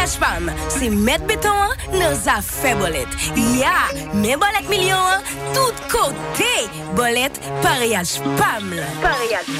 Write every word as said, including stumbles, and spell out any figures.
Pariage Pam, c'est mettre béton dans affaire bolette. Ya, mais bolette million, tout côté. Bolette, Pariage Pam. Pariage